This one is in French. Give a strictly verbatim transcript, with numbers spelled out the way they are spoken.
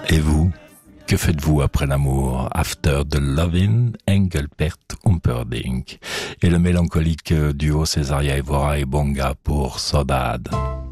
Et vous, que faites-vous après l'amour? After the loving, Engelbert Humperdinck. Et le mélancolique duo Césaria Evora et Bonga pour Saudade.